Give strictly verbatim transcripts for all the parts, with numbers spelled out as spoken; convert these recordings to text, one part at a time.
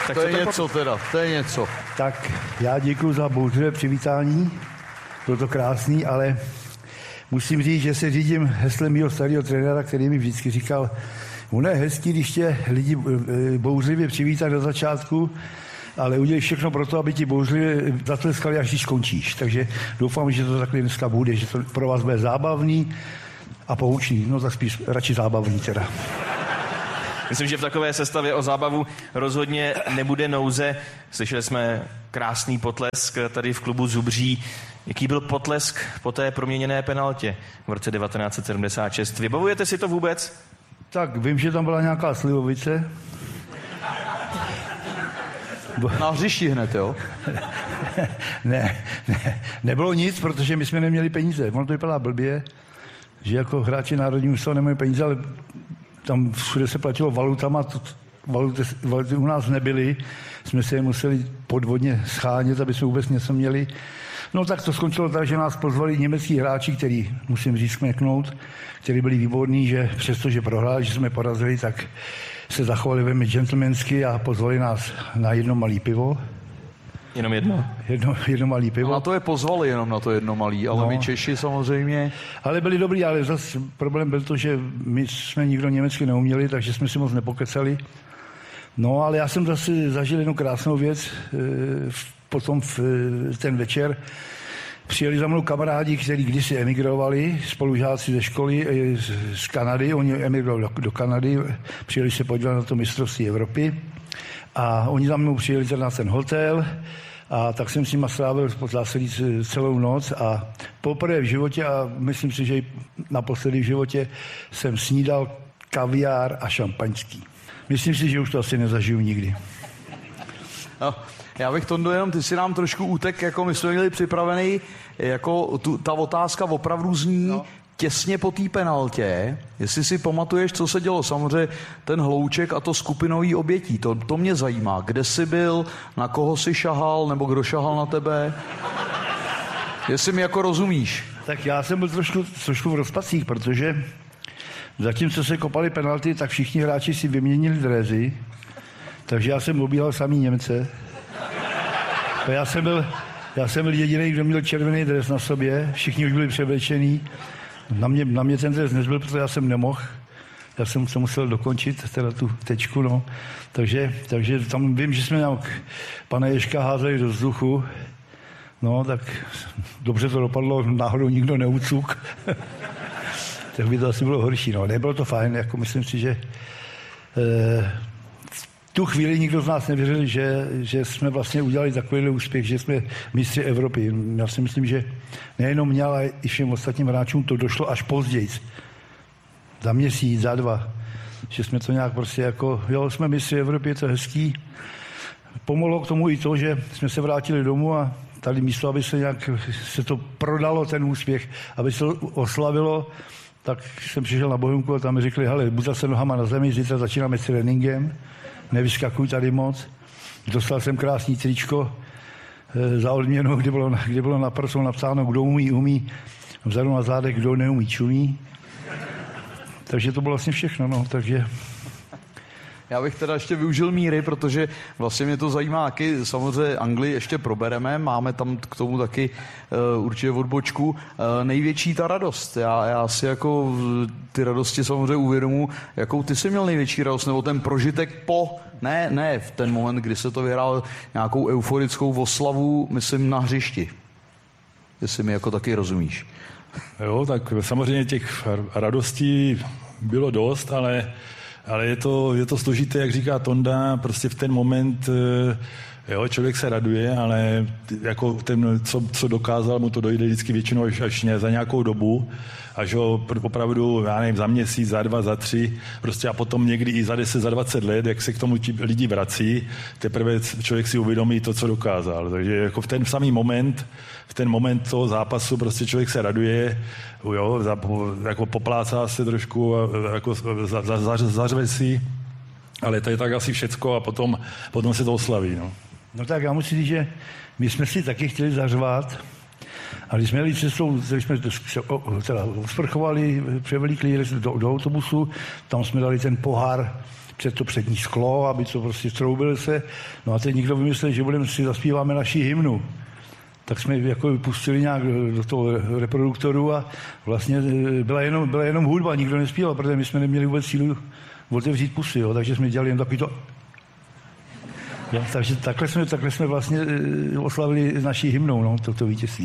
Tak to je to něco po... teda, to je něco. Tak já děkuji za bouřlivé přivítání, bylo to krásný, ale musím říct, že se řídím heslem mýho starého trenéra, který mi vždycky říkal, ono je hezký, když tě lidi bouřlivě přivítají na začátku, ale udělej všechno pro to, aby ti bouřlivě zatleskali, až když skončíš. Takže doufám, že to takhle dneska bude, že to pro vás bude zábavný a poučný. No tak spíš radši zábavný teda. Myslím, že v takové sestavě o zábavu rozhodně nebude nouze. Slyšeli jsme krásný potlesk tady v klubu Zubří. Jaký byl potlesk po té proměněné penaltě v roce devatenáct set sedmdesát šest? Vybavujete si to vůbec? Tak vím, že tam byla nějaká slivovice. Na hřišti hned, jo? ne, ne, nebylo nic, protože my jsme neměli peníze. Ono to vypadá blbě, že jako hráči Národního ústavu nemají peníze, ale tam všude se platilo valutama, valuty, valuty u nás nebyly, jsme se je museli podvodně schánět, aby jsme vůbec něco měli. No tak to skončilo tak, že nás pozvali německý hráči, který, musím říct, smeknout, který byli výborní, že přestože prohráli, že jsme porazili, tak se zachovali velmi gentlemansky a pozvali nás na jedno malý pivo. Jenom jedno? Jedno, jedno malý pivo. No na to je pozvali jenom na to jedno malý, ale no. My Češi samozřejmě. Ale byli dobrý, ale zase problém byl to, že my jsme nikdo německy neuměli, takže jsme si moc nepokecali. No ale já jsem zase zažil jednu krásnou věc. Potom v ten večer přijeli za mnou kamarádi, kteří kdysi emigrovali, spolužáci ze školy z Kanady, oni emigrovali do, do Kanady, přijeli se podívat na to mistrovství Evropy a oni za mnou přijeli na ten hotel a tak jsem s nima strávil celou noc a poprvé v životě a myslím si, že i naposledy v životě jsem snídal kaviár a šampaňský. Myslím si, že už to asi nezažiju nikdy. No. Já bych Tondo jenom, ty si nám trošku útek, jako my jsme měli připravený, jako tu, ta otázka opravdu zní no. Těsně po té penaltě, jestli si pamatuješ, co se dělo, samozřejmě ten hlouček a to skupinový obětí, to, to mě zajímá, kde jsi byl, na koho jsi šahal, nebo kdo šahal na tebe, jestli mi jako rozumíš. Tak já jsem byl trošku, trošku v rozpacích, protože zatímco se kopali penalty, tak všichni hráči si vyměnili drézy, takže já jsem obíhal samý Němce. Já jsem byl, já jsem byl jediný, kdo měl červený dres na sobě, všichni už byli převlečení. Na mě, na mě ten dres nezbyl, protože já jsem nemohl. Já jsem se musel dokončit, teda tu tečku, no. Takže, takže tam vím, že jsme nějak pana Ježka házeli do vzduchu. No, tak dobře to dopadlo, náhodou nikdo neucuk. Tak by to asi bylo horší, no. Nebylo to fajn, jako myslím si, že... Eh, tu chvíli nikdo z nás nevěřil, že, že jsme vlastně udělali takovýhle úspěch, že jsme mistři Evropy. Já si myslím, že nejenom mě, ale i všem ostatním hráčům to došlo až později. Za měsíc, za dva. Že jsme to nějak prostě jako, jo, jsme mistři Evropy, je to hezký. Pomohlo k tomu i to, že jsme se vrátili domů a tady místo, aby se nějak se to prodalo, ten úspěch, aby se to oslavilo, tak jsem přišel na Bohemku a tam mi řekli, hele, buď se nohama na zemi, zítra začínáme s tréninkem, nevyskakuj tady moc. Dostal jsem krásný tričko e, za odměnu, kde bylo, kde bylo na prsou napsáno, kdo umí, umí, vzadu na zádech, kdo neumí, čumí. Takže to bylo vlastně všechno, no, takže... Já bych teda ještě využil míry, protože vlastně mě to zajímá taky, samozřejmě Anglii ještě probereme, máme tam k tomu taky uh, určitě odbočku. Uh, největší ta radost, já, já si jako ty radosti samozřejmě uvědomu, jakou ty jsi měl největší radost, nebo ten prožitek po, ne, ne v ten moment, kdy se to vyhrál nějakou euforickou oslavu, myslím na hřišti. Jestli mi jako taky rozumíš. Jo, tak samozřejmě těch radostí bylo dost, ale Ale je to, je to složité, jak říká Tonda, prostě v ten moment, jo, člověk se raduje, ale jako ten, co, co dokázal, mu to dojde vždycky většinou až, až za nějakou dobu, až ho opravdu, já nevím, za měsíc, za dva, za tři, prostě a potom někdy i za deset, za dvacet let, jak se k tomu ti lidi vrací, teprve člověk si uvědomí to, co dokázal. Takže jako v ten samý moment, v ten moment toho zápasu prostě člověk se raduje, jo, za, jako poplácá se trošku, jako za, za, za, zařve si, ale to je tak asi všecko a potom, potom se to oslaví. No. No tak já musím říct, že my jsme si taky chtěli zařvat, a když jsme jeli cestou, když jsme se osprchovali, převlíkli do, do autobusu, tam jsme dali ten pohár před to přední sklo, aby to prostě stroubili se. No a teď někdo vymyslel, že budeme si zaspíváme naši hymnu. Tak jsme jako pustili nějak do toho reproduktoru a vlastně byla jenom, byla jenom hudba, nikdo nespíval, protože my jsme neměli vůbec sílu otevřít pusy, jo, takže jsme dělali jen takový to. Jo, takže takhle jsme, takhle jsme vlastně oslavili naší hymnou, no, toto vítězství.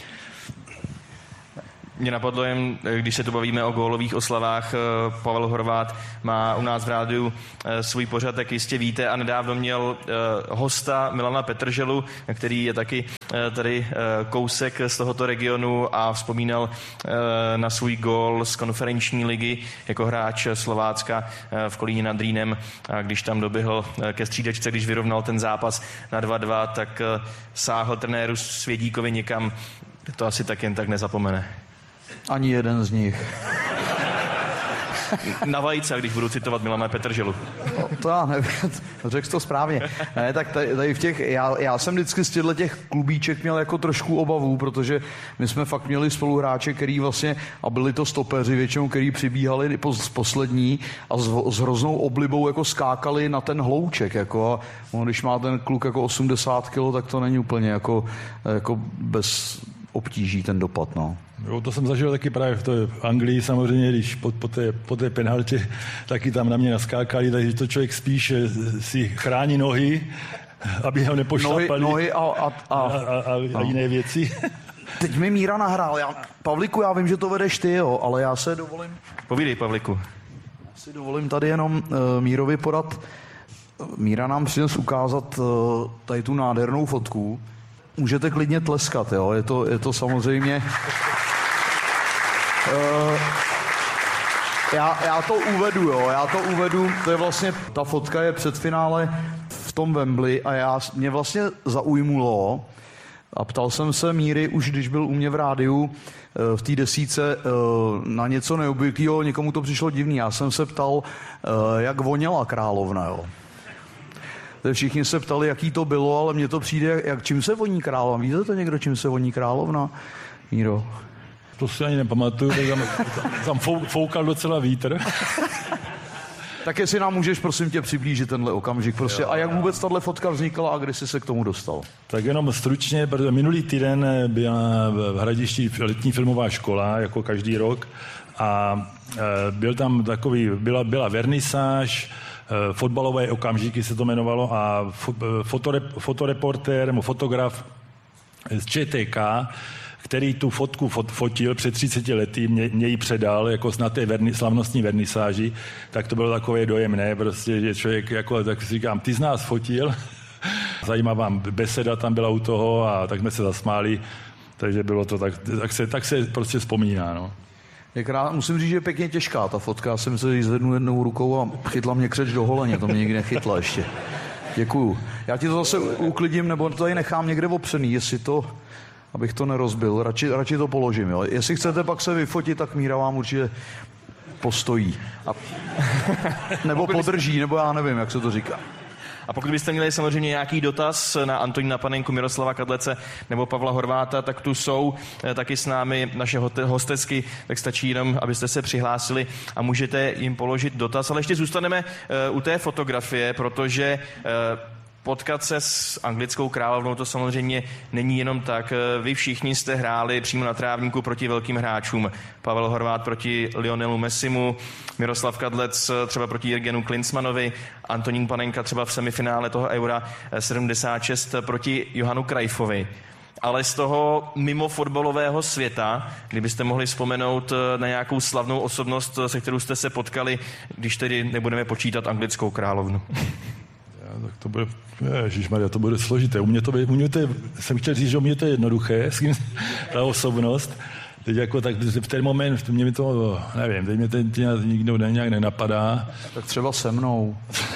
Mě napadlo jen, když se tu bavíme o gólových oslavách, Pavel Horváth má u nás v rádiu svůj pořad, jak jistě víte, a nedávno měl hosta Milana Petrželu, který je taky tady kousek z tohoto regionu a vzpomínal na svůj gól z konferenční ligy jako hráč Slovácka v Kolíně nad Rýnem. A když tam doběhl ke střídačce, když vyrovnal ten zápas na dva dva, tak sáhl trenéru Svědíkovi někam, to asi tak jen tak nezapomene. Ani jeden z nich. Na vajce, když budu citovat Milana Petrželu. No, to já nevím, řekl jsi to správně. Ne, tak tady, tady v těch, já, já jsem vždycky z těchto těch klubíček měl jako trošku obavu, protože my jsme fakt měli spoluhráče, který vlastně, a byli to stopeři většinou, který přibíhali z poslední a s, s hroznou oblibou jako skákali na ten hlouček. Jako, a no, když má ten kluk jako osmdesát kilo, tak to není úplně jako, jako bez obtíží ten dopad, no. Jo, to jsem zažil taky právě v, to, v Anglii samozřejmě, když po, po, té, po té penaltě taky tam na mě naskákali, takže to člověk spíš si chrání nohy, aby ho nepošlapali. Nohy, nohy a, a, a, a, a, a jiné věci. Teď mi Míra nahrál. Já, Pavliku, já vím, že to vedeš ty, jo, ale já se dovolím... Povídej, Pavliku. Já si dovolím tady jenom uh, Mírovi podat. Míra nám přines ukázat uh, tady tu nádhernou fotku. Můžete klidně tleskat, jo, je to, je to samozřejmě... Uh, já, já to uvedu, jo, já to uvedu, to je vlastně, ta fotka je před finále v tom Wembley a já, mě vlastně zaujmulo a ptal jsem se Míry už, když byl u mě v rádiu v té desíce na něco neobvyklého, někomu to přišlo divný, já jsem se ptal, jak voněla královna, jo. Všichni se ptali, jaký to bylo, ale mně to přijde, jak čím se voní královna. Víte to někdo, čím se voní královna? Míro. To si ani nepamatuju, tam, tam foukal docela vítr. Tak jestli nám můžeš, prosím tě, přiblížit tenhle okamžik. Prostě. A jak vůbec tahle fotka vznikla a kdy jsi se k tomu dostal? Tak jenom stručně, protože minulý týden byla v Hradišti letní filmová škola, jako každý rok. A byl tam takový, byla, byla vernisáž, fotbalové okamžiky se to jmenovalo a fotorep, fotoreportér nebo fotograf z Č T K, který tu fotku fot, fotil před třiceti lety, mě, mě ji předal jako na té verni, slavnostní vernisáži, tak to bylo takové dojemné, prostě, že člověk, jako, tak si říkám, ty z nás fotil, zajímavá beseda tam byla u toho a tak jsme se zasmáli, takže bylo to tak, tak se, tak se prostě vzpomíná, no. Krát, musím říct, že je pěkně těžká ta fotka. Já jsem se jí zvednul jednou rukou a chytla mě křeč do holeně. To mě nikdy nechytla ještě. Děkuju. Já ti to zase uklidím, nebo to tady nechám někde opřený, jestli to, abych to nerozbil. Radši, radši to položím. Jo. Jestli chcete pak se vyfotit, tak Míra vám určitě postojí. A, nebo podrží, nebo já nevím, jak se to říká. A pokud byste měli samozřejmě nějaký dotaz na Antonína Panenku, Miroslava Kadlece nebo Pavla Horváta, tak tu jsou taky s námi naše hostesky, tak stačí jenom, abyste se přihlásili a můžete jim položit dotaz. Ale ještě zůstaneme uh, u té fotografie, protože uh, potkat se s anglickou královnou, to samozřejmě není jenom tak. Vy všichni jste hráli přímo na trávníku proti velkým hráčům. Pavel Horváth proti Lionelu Messimu, Miroslav Kadlec třeba proti Jirgenu Klinsmannovi, Antonín Panenka třeba v semifinále toho Eura sedmdesát šest proti Johanu Cruyffovi. Ale z toho mimo fotbalového světa, kdybyste mohli vzpomenout na nějakou slavnou osobnost, se kterou jste se potkali, když tedy nebudeme počítat anglickou královnu. Tak to bude, ježišmarja, to bude složité. U mě to, u mě to je, jsem chtěl říct, že u mě to je jednoduché, s kým ta osobnost. Teď jako tak v ten moment, mě mi to, nevím, teď mě ten nikdo nějak nenapadá. Tak třeba se mnou.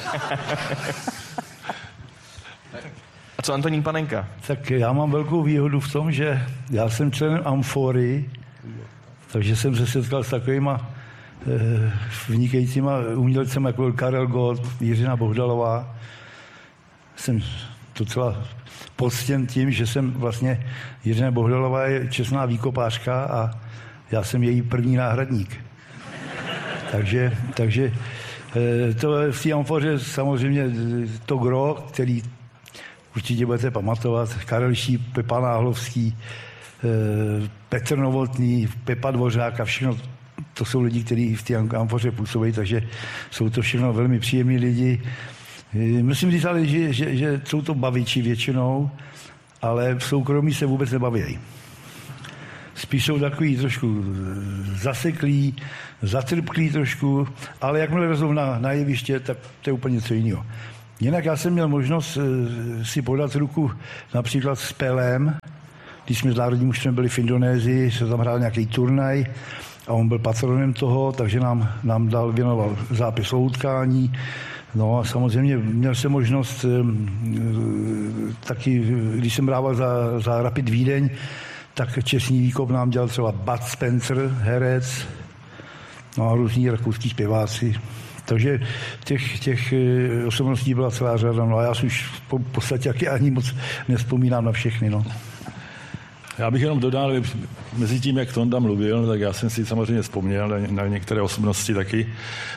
A co Antonín Panenka? Tak já mám velkou výhodu v tom, že já jsem členem Amfory, takže jsem se setkal s takovýma eh, vynikajícíma umělcema, jako byl Karel Gott, Jiřina Bohdalová. Jsem docela poctěn tím, že jsem vlastně, Jiřina Bohdalová je čestná výkopářka a já jsem její první náhradník. takže, takže To je v té amfoře samozřejmě to gro, který určitě budete pamatovat, Karel Šíp, Pepa Náhlovský, Petr Novotný, Pepa Dvořák a všechno. To jsou lidi, kteří v té amfoře působí, takže jsou to všechno velmi příjemní lidi. Musím říct ale, že, že, že jsou to baviči většinou, ale v soukromí se vůbec nebaví. Spíš jsou takový trošku zaseklí, zatrpklí trošku, ale jakmile vezou na, na jeviště, tak to je úplně něco jiného. Jinak já jsem měl možnost si podat ruku například s Pelem, když jsme s národním mužstvem byli v Indonésii, se tam hrál nějaký turnaj a on byl patronem toho, takže nám, nám dal, věnoval zápis o utkání. No a samozřejmě měl jsem možnost taky, když jsem hrával za, za Rapid Vídeň, tak čestný výkop nám dělal třeba Bud Spencer, herec, no a různí rakouský zpěváci. Takže těch, těch osobností byla celá řada, no a já si už v podstatě ani moc nevzpomínám na všechny, no. Já bych jenom dodal, mezi tím, jak Tonda mluvil, tak já jsem si samozřejmě vzpomněl na, na některé osobnosti taky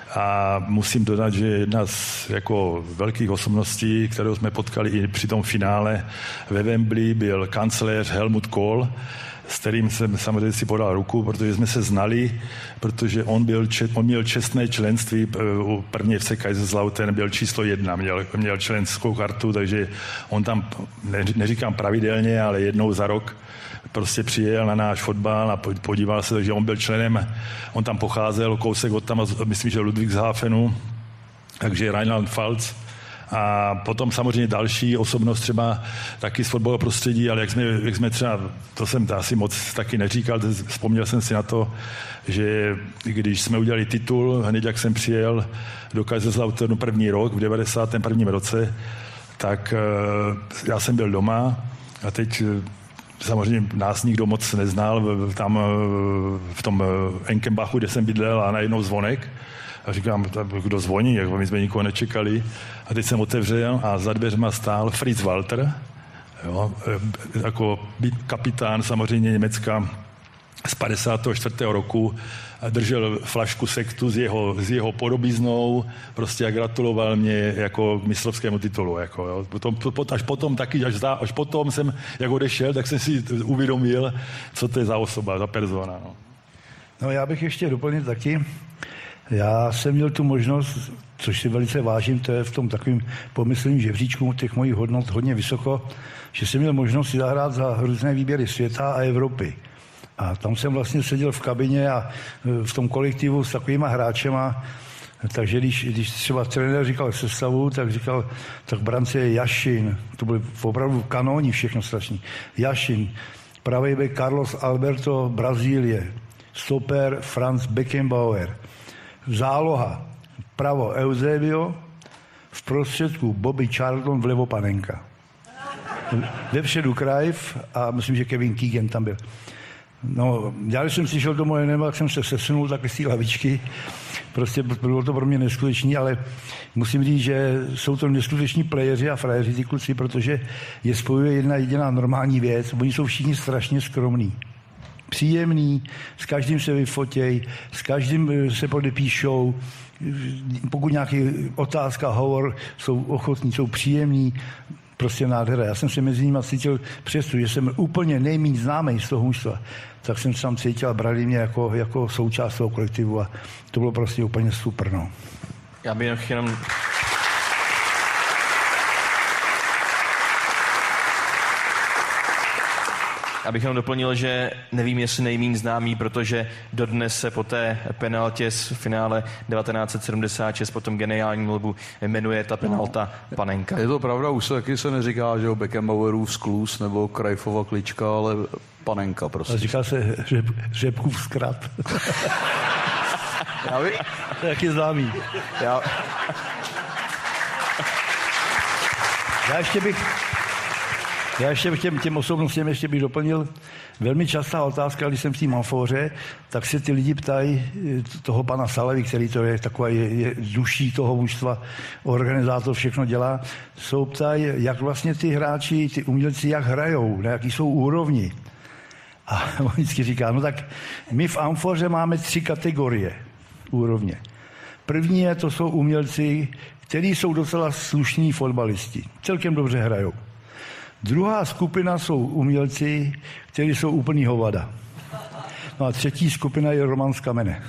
a musím dodat, že jedna z jako velkých osobností, kterou jsme potkali i při tom finále ve Wembley, byl kancléř Helmut Kohl, s kterým jsem samozřejmě si podal ruku, protože jsme se znali, protože on, byl, on měl čestné členství u první F C Kaiserslautern, byl číslo jedna, měl, měl členskou kartu, takže on tam, ne, neříkám pravidelně, ale jednou za rok prostě přijel na náš fotbal a podíval se, takže on byl členem, on tam pocházel, kousek od tam, myslím, že Ludwigshafenu, takže Rheinland Pfalz. A potom samozřejmě další osobnost třeba taky z fotbalového prostředí, ale jak jsme, jak jsme třeba, to jsem asi moc taky neříkal, vzpomněl jsem si na to, že když jsme udělali titul, hned jak jsem přijel do Kaiserslauternu první rok, v devadesátém prvním roce, tak já jsem byl doma a teď samozřejmě nás nikdo moc neznal, tam v tom Enkenbachu, kde jsem bydlel, a najednou zvonek. A říkám, kdo zvoní, jako my jsme nikoho nečekali. A teď jsem otevřel a za dveřma stál Fritz Walter, jo, jako kapitán samozřejmě Německa z padesátého čtvrtého roku. A držel flašku sektu s jeho, s jeho podobiznou, prostě a gratuloval mě jako k mistrovskému titulu. Jako, jo. Potom, až potom taky, až, zdá, až potom jsem, jak odešel, tak jsem si uvědomil, co to je za osoba, za persona. No, no já bych ještě doplnil taky. Já jsem měl tu možnost, což si velice vážím, to je v tom takovým pomyslným žebříčku těch mojich hodnot hodně vysoko, že jsem měl možnost si zahrát za různé výběry světa a Evropy. A tam jsem vlastně seděl v kabině a v tom kolektivu s takovýma hráčema, takže když, když třeba trenér říkal sestavu, tak říkal, tak brance je Jašin, to byly opravdu kanóni všechno strašný. Jašin, pravý bek Carlos Alberto, Brazílie, stoper Franz Beckenbauer, záloha pravo Eusebio, v prostředku Bobby Charlton, vlevo Panenka. Vepředu Cruyff a myslím, že Kevin Keegan tam byl. No, já když jsem přišel domů, nebo jak jsem se sesunul takhle z té lavičky, prostě bylo to pro mě neskutečný, ale musím říct, že jsou to neskuteční playeři a frajeři, ty kluci, protože je spojuje jedna jediná normální věc. Oni jsou všichni strašně skromní. Příjemný, s každým se vyfotěj, s každým se podepíšou, pokud nějaký otázka, hovor, jsou ochotní, jsou příjemní, prostě nádhera. Já jsem se mezi nimi cítil přesto, že jsem úplně nejméně známý z toho mužstva, tak jsem se tam cítil a brali mě jako, jako součást toho kolektivu a to bylo prostě úplně super. No. Já bych jenom... Abych jenom doplnil, že nevím, jestli nejmín známý, protože dodnes se po té penaltě z finále devatenáct set sedmdesát šest po tom geniálním lobu jmenuje ta penalta Panenka. Je to pravda, už se taky se neříká, že o Beckenbauerův skluz nebo Cruyffova klička, ale Panenka prostě. A říká se řep, Řepkův zkrat. Já by... To je taky známý. Já... Já ještě bych... Já ještě bych těm, těm osobnostem ještě bych doplnil. Velmi častá otázka, když jsem v té Amfoře, tak se ty lidi ptají toho pana Salevy, který to je taková je, je duší toho mužstva, organizátor všechno dělá, jsou ptají, jak vlastně ty hráči, ty umělci, jak hrajou, na jaký jsou úrovni. A on vždycky říká, no tak my v Amfoře máme tři kategorie úrovně. První je, to jsou umělci, kteří jsou docela slušní fotbalisti. Celkem dobře hrajou. Druhá skupina jsou umělci, kteří jsou úplný hovada. No a třetí skupina je Roman z Kamene.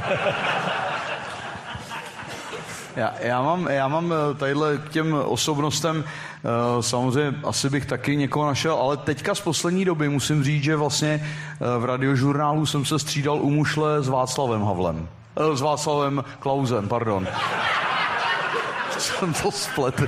Já, já, mám, já mám tadyhle k těm osobnostem, samozřejmě asi bych taky někoho našel, ale teďka z poslední doby musím říct, že vlastně v radiožurnálu jsem se střídal u mušle s Václavem Havlem. S Václavem Klausem, pardon. Jsem to spletl.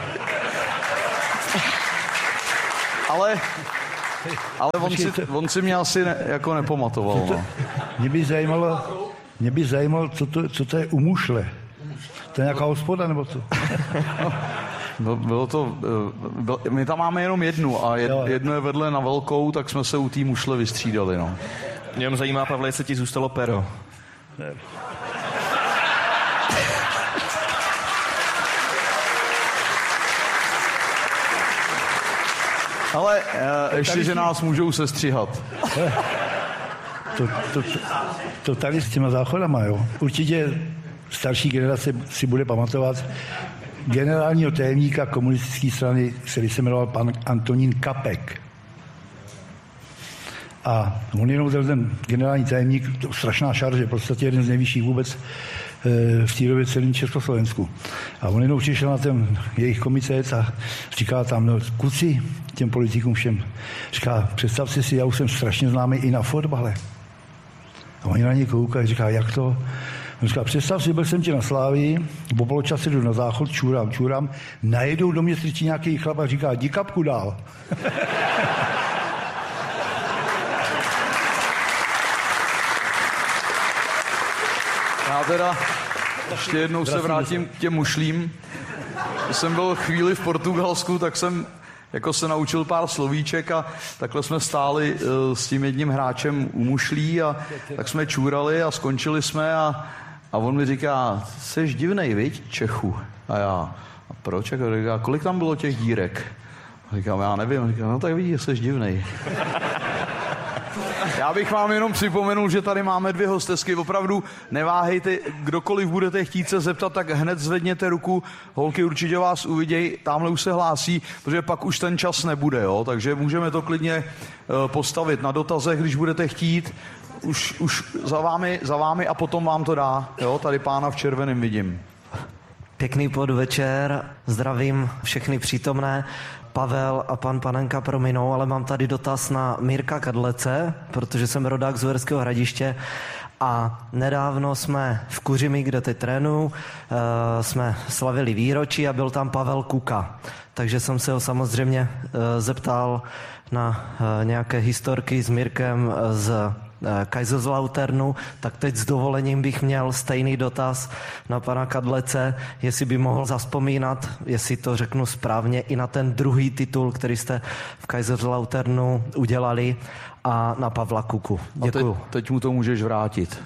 Ale, ale on, si, on si mě asi ne, jako nepamatoval. To, no. Mě by zajímalo, mě by zajímalo co, to, co to je u mušle. To je nějaká hospoda, nebo co? No, bylo to, byl, my tam máme jenom jednu a jed, jedno je vedle na velkou, tak jsme se u té mušle vystřídali. No. Mě mě zajímá, Pavle, jestli ti zůstalo pero. Ne. Ale uh, ještě, že nás můžou sestříhat. To, to, to, to tady s těma záchodama, jo. Určitě starší generace si bude pamatovat generálního tajemníka komunistické strany, který se jmenoval pan Antonín Kapek. A on jenom ten generální tajemník, to strašná šarže, v podstatě jeden z nejvyšších vůbec v té době celým Československu. A on jenom přišel na ten jejich komitec a říká tam, no kluci, těm politikům všem, říká, představte si, já už jsem strašně známý i na fotbale. A oni na něj koukají, říká, jak to? On říká, představ si, byl jsem tě na Slávii, po poločase jdu na záchod, čurám, čurám, najedou do mě strčí nějaký chlap a říká, jdi kapku dál. Já teda ještě jednou se vrátím k těm mušlím. Když jsem byl chvíli v Portugalsku, tak jsem jako se naučil pár slovíček a takhle jsme stáli uh, s tím jedním hráčem u mušlí a tak jsme čůrali a skončili jsme a, a on mi říká, seš divnej, viď, Čechu? A já, a proč? A říká, kolik tam bylo těch dírek? A říkám, já nevím. A říká, no tak vidíš, seš divnej. Já bych vám jenom připomenul, že tady máme dvě hostesky. Opravdu neváhejte, kdokoliv budete chtít se zeptat, tak hned zvedněte ruku. Holky určitě vás uvidějí, tamhle už se hlásí, protože pak už ten čas nebude, jo? Takže můžeme to klidně uh, postavit na dotazech, když budete chtít. Už, už za, vámi, za vámi a potom vám to dá. Jo? Tady pána v červeném vidím. Pěkný podvečer, zdravím všechny přítomné. Pavel a pan Panenka prominou, ale mám tady dotaz na Mirka Kadlece, protože jsem rodák z Uherského Hradiště a nedávno jsme v Kuřimi, kde teď trénuju, jsme slavili výročí a byl tam Pavel Kuka. Takže jsem se ho samozřejmě zeptal na nějaké historky s Mirkem z Kaiserslauternu, tak teď s dovolením bych měl stejný dotaz na pana Kadlece, jestli by mohl zazpomínat, jestli to řeknu správně, i na ten druhý titul, který jste v Kaiserslauternu udělali a na Pavla Kuku. Děkuju. A teď, teď mu to můžeš vrátit.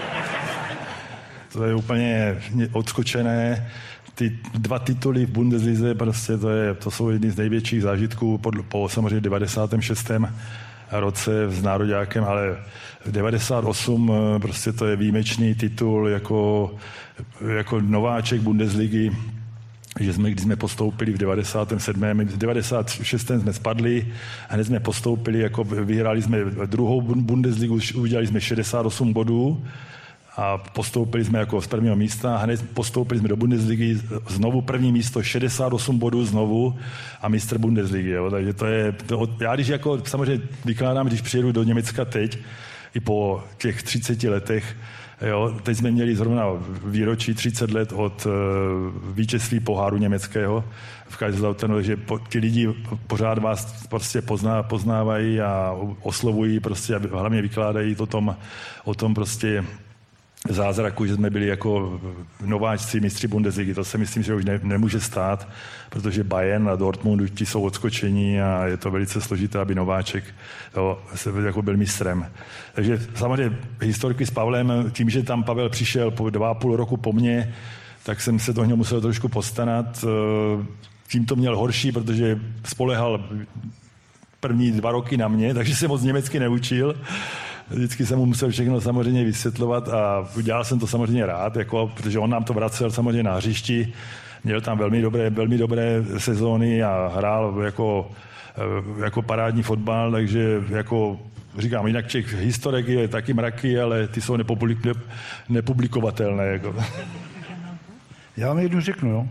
To je úplně odskočené. Ty dva tituly v Bundeslize, prostě to, je, to jsou jedny z největších zážitků po, po samozřejmě devadesátém šestém roce s nároďákem, ale v devadesát osm prostě to je výjimečný titul jako, jako nováček Bundesligy, že jsme, když jsme postoupili v devadesátém sedmém v devadesátém šestém jsme spadli a hned jsme postoupili, jako vyhráli jsme druhou Bundesligu, udělali jsme šedesát osm bodů a postoupili jsme jako z prvního místa a hned postoupili jsme do Bundesligy, znovu první místo, šedesát osm bodů znovu a mistr Bundesligy, jo. Takže to je, to, já když jako samozřejmě vykládám, když přijedu do Německa teď, i po těch třiceti letech, jo, teď jsme měli zrovna výročí třicet let od uh, vítězství poháru německého v Kaiserslauternu, takže po, ti lidi pořád vás prostě pozná, poznávají a oslovují prostě a hlavně vykládají o tom, o tom prostě zázraku, že jsme byli jako nováčci mistři Bundesligy. To si myslím, že už ne, nemůže stát, protože Bayern a Dortmund ti jsou odskočení a je to velice složité, aby nováček to, se, jako byl mistrem. Takže samozřejmě historky s Pavlem, tím, že tam Pavel přišel po dva a půl roku po mně, tak jsem se toho musel trošku postarat. Tím to měl horší, protože spolehal první dva roky na mě, takže se moc německy neučil. vždycky jsem mu musel všechno samozřejmě vysvětlovat a udělal jsem to samozřejmě rád, jako, protože on nám to vracel samozřejmě na hřišti. Měl tam velmi dobré, velmi dobré sezóny a hrál jako, jako parádní fotbal, takže jako říkám, jinak těch historek je taky mraky, ale ty jsou nepublik, ne, nepublikovatelné. Jako. Já vám jednu řeknu, jo.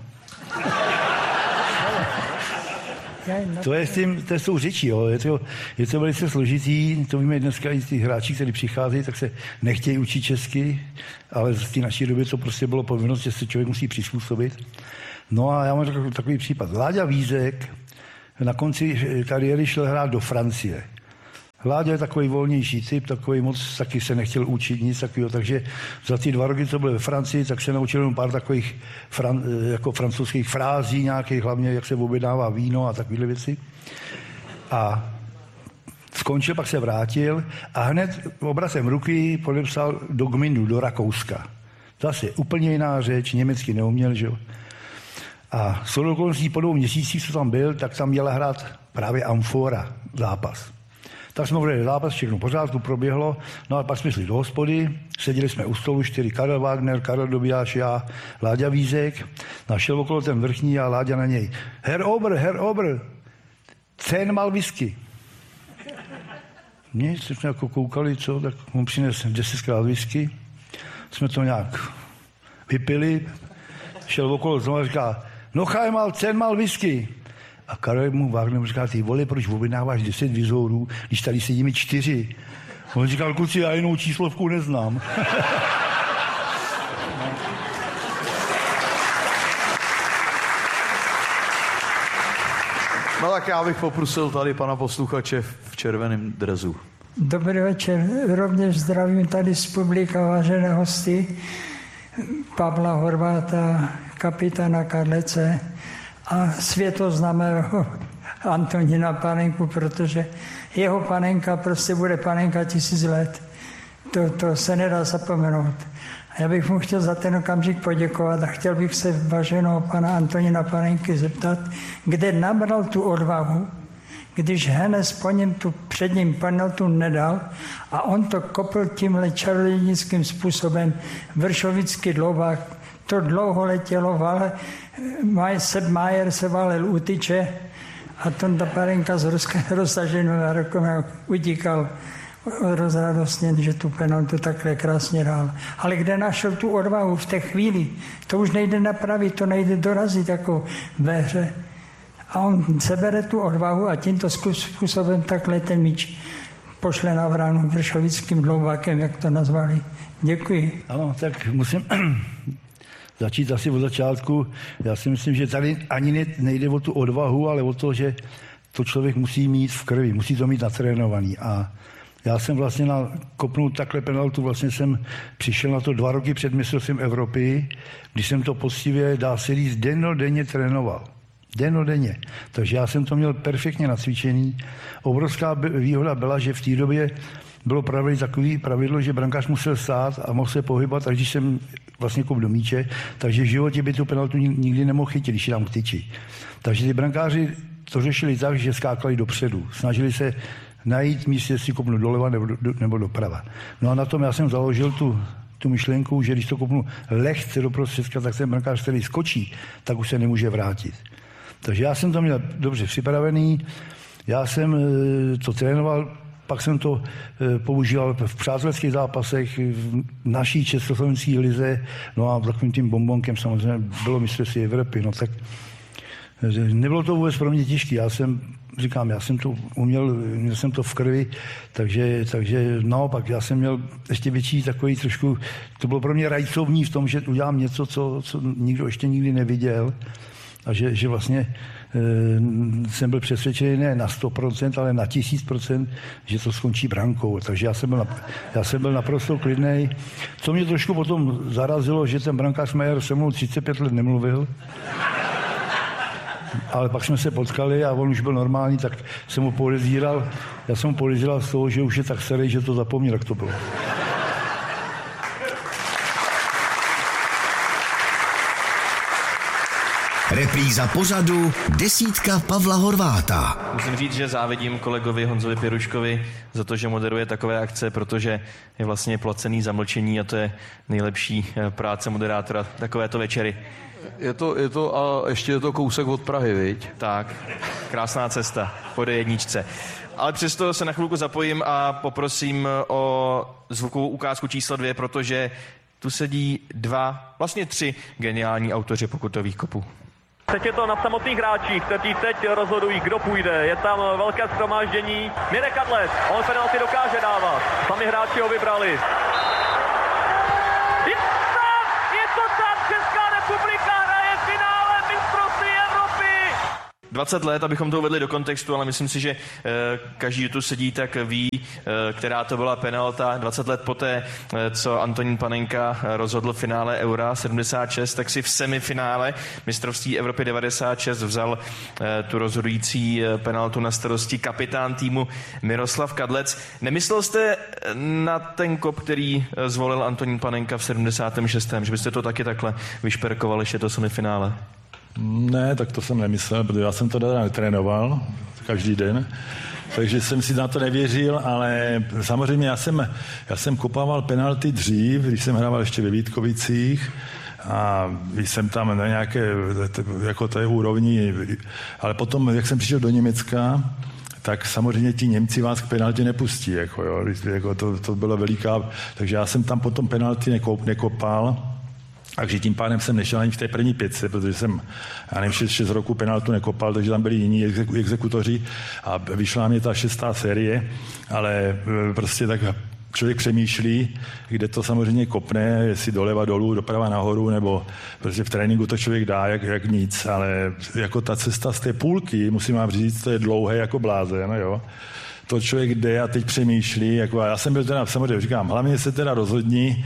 To je s tím, to jsou řeči, jo. Je to, je to velice složitý, to víme dneska i ty hráči, kteří přicházejí, tak se nechtějí učit česky, ale v té naší době to prostě bylo povinnost, že se člověk musí přizpůsobit. No a já mám takový, takový případ. Láďa Vízek na konci kariéry šel hrát do Francie. Láďa je takový volnější typ, takový moc taky se nechtěl učit nic takového, takže za ty dva roky, co byl ve Francii, tak se naučil jenom pár takových fran, jako francouzských frází nějakých, hlavně jak se objednává víno a takovéhle věci. A skončil, pak se vrátil a hned obrazem ruky podepsal do Gmyndu, do Rakouska. Zase úplně jiná řeč, německy neuměl, že jo. A shodou okolností po dvou měsících, co tam byl, tak tam měla hrát právě Amfora zápas. Tak jsme hledali zápas, všechno pořádku proběhlo, no a pak jsme šli do hospody, seděli jsme u stolu, čtyři, Karel Wagner, Karel Dobijáš, já, Láďa Vízek, našel okolo ten vrchní a Láďa na něj. Herr Ober, Herr Ober, cen mal whisky. Nic, jsme jako koukali, co, tak on přinesl desetkrát whisky, jsme to nějak vypili, šel okolo znovu a říká, no chaj mal, cen mal whisky. A Karel mu Wagner říká, ty vole, proč objednáváš deset vizorů, když tady sedíme čtyři? On říkal, kluci, já jinou číslovku neznám. No tak já bych poprosil tady pana posluchače v červeném drezu. Dobrý večer, rovněž zdravím tady z publika vážené hosty, Pavla Horváta, kapitána Kadlece a světoznámého Antonína Panenku, protože jeho panenka prostě bude panenka tisíc let. To, to se nedá zapomenout. A já bych mu chtěl za ten okamžik poděkovat a chtěl bych se váženého pana Antonína Panenky zeptat, kde nabral tu odvahu, když Hennes po něm tu před ním penaltu nedal a on to kopl tímhle čarodějnickým způsobem, vršovický dloubák, to dlouho letělo, vale, Sepp Maier se válel u tyče a Tonda Panenka s roztaženým rukou utíkal rozradostněn, že tu penaltu takhle krásně dal. Ale kde našel tu odvahu v té chvíli, to už nejde napravit, to nejde dorazit jako ve hře. A on sebere tu odvahu a tímto způsobem takhle ten míč pošle na bránu vršovickým dlouvákem, jak to nazvali. Děkuji. Ano, tak musím začít asi od začátku. Já si myslím, že tady ani nejde o tu odvahu, ale o to, že to člověk musí mít v krvi, musí to mít natrénovaný. A já jsem vlastně na kopnout takhle penaltu, vlastně jsem přišel na to dva roky před mistrovstvím Evropy, když jsem to poctivě, dá se říct, dennodenně trénoval. Dennodenně. Takže já jsem to měl perfektně nacvičený. Obrovská výhoda byla, že v té době bylo pravidlo takový pravidlo, že brankář musel stát a mohl se pohybovat, až když jsem vlastně kop do míče, takže v životě by tu penaltu nikdy nemohl chytit, když je tam k tyči. Takže ty brankáři to řešili tak, že skákali dopředu. Snažili se najít místo, jestli kopnu doleva nebo, do, nebo doprava. No a na tom já jsem založil tu, tu myšlenku, že když to kopnu lehce do prostředka, tak ten brankář, který skočí, tak už se nemůže vrátit. Takže já jsem to měl dobře připravený, já jsem to trénoval, pak jsem to používal v přátelských zápasech, v naší československé lize, no a takovým tím bombonkem samozřejmě bylo mistrovství Evropy, no tak nebylo to vůbec pro mě těžké, já jsem, říkám, já jsem to uměl, měl jsem to v krvi, takže, takže naopak, já jsem měl ještě větší takový trošku, to bylo pro mě rajcovní v tom, že udělám něco, co, co nikdo ještě nikdy neviděl a že, že vlastně e, jsem byl přesvědčený ne na sto procent, ale na tisíc procent, že to skončí brankou, takže já jsem byl, na, já jsem byl naprosto klidnej. Co mě trošku potom zarazilo, že ten brankář Maier se mnou třicet pět let nemluvil, ale pak jsme se potkali a on už byl normální, tak jsem mu podezíral, já jsem mu podezíral z toho, že už je tak starý, že to zapomněl, jak to bylo. Repríza pořadu Desítka Pavla Horváta. Musím říct, že závidím kolegovi Honzovi Pěruškovi za to, že moderuje takové akce, protože je vlastně placený za mlčení a to je nejlepší práce moderátora takovéto večery. Je to, je to a ještě je to kousek od Prahy, viď? Tak, krásná cesta po D jedničce. Ale přesto se na chvilku zapojím a poprosím o zvukovou ukázku číslo dvě, protože tu sedí dva, vlastně tři geniální autoři pokutových kopů. Teď je to na samotných hráčích, kteří teď rozhodují, kdo půjde. Je tam velké shromáždění. Mirek Kadlec, on penalty dokáže dávat. Sami hráči ho vybrali. Je to tam, je to tam, Česká republika hraje v finále mistrovství Evropy. dvacet let, abychom to uvedli do kontextu, ale myslím si, že e, každý, kdo tu sedí, tak ví, e, která to byla penalta. dvacet let poté, e, co Antonín Panenka rozhodl v finále Eura sedmdesát šest, tak si v semifinále mistrovství Evropy devadesát šest vzal e, tu rozhodující e, penaltu na starosti kapitán týmu Miroslav Kadlec. Nemyslel jste na ten kop, který zvolil Antonín Panenka v sedmdesátém šestém, že byste to taky takhle vyšperkovali, ještě to semifinále? Ne, tak to jsem nemyslel, protože já jsem to teda netrénoval každý den, takže jsem si na to nevěřil, ale samozřejmě já jsem, já jsem kopával penalty dřív, když jsem hrával ještě ve Vítkovicích a když jsem tam na nějaké jako té úrovni, ale potom, jak jsem přišel do Německa, tak samozřejmě ti Němci vás k penaltě nepustí, jako, jo, jako to, to bylo veliká, takže já jsem tam potom penalty nekop, nekopal. Takže tím pádem jsem nešel ani v té první pětce, protože jsem, já nevím, šest, šest roku penaltu nekopal, takže tam byli jiní exekutoři a vyšla mi ta šestá série, ale prostě tak člověk přemýšlí, kde to samozřejmě kopne, jestli doleva, dolů, doprava, nahoru, nebo prostě v tréninku to člověk dá jak, jak nic, ale jako ta cesta z té půlky, musím vám říct, to je dlouhé jako blázen, jo. To člověk jde a teď přemýšlí, jako já jsem byl teda, samozřejmě říkám, hlavně se teda rozhodni,